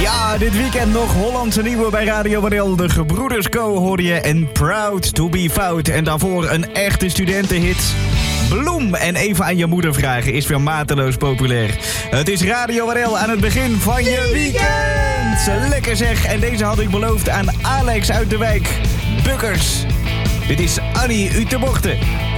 Ja, dit weekend nog Hollandse nieuwe bij Radio Wanel. De Gebroeders Co hoorde je en Proud to be Fout. En daarvoor een echte studentenhit. Bloem en even aan je moeder vragen is weer mateloos populair. Het is Radio Wanel aan het begin van je weekend. Lekker zeg. En deze had ik beloofd aan Alex uit de wijk. Bukkers. Dit is Annie uit de Bochten.